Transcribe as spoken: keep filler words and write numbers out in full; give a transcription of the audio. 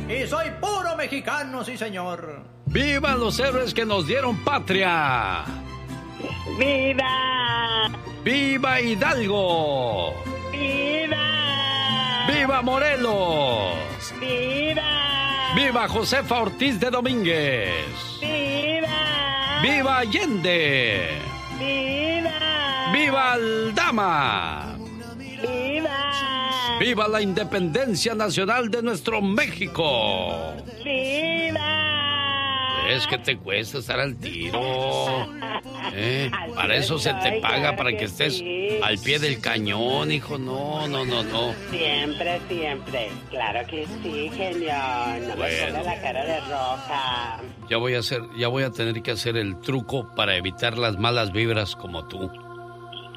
y soy puro mexicano, sí señor. ¡Viva los héroes que nos dieron patria! ¡Viva! ¡Viva Hidalgo! ¡Viva! ¡Viva Morelos! ¡Viva! ¡Viva Josefa Ortiz de Domínguez! ¡Viva! ¡Viva Allende! ¡Viva! ¡Viva Aldama! ¡Viva! ¡Viva la independencia nacional de nuestro México! ¡Viva! Es que te cuesta estar al tiro. ¿Eh? Para eso se te paga, para que estés al pie del cañón, hijo. No, no, no, no. Siempre, siempre. Claro que sí, genio. No me ponga la cara de roja. Ya voy a hacer, ya voy a tener que hacer el truco para evitar las malas vibras como tú.